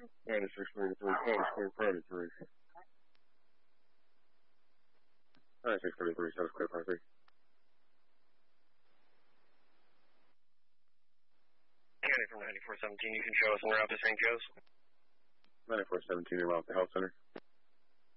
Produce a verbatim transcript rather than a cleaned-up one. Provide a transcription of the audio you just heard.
ninety-six thirty-three, status clear, priority three. ninety-six thirty-three, status clear, priority three. County from ninety-four seventeen, you can show us en route to Saint Joe's. ninety-four seventeen, en route to Health Center.